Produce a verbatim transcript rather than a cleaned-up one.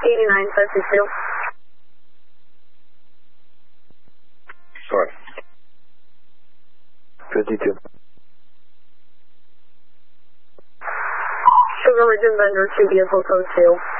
eighty-nine five six two. Sorry. fifty-two. Sugar Ridge and Vendor two vehicle code two.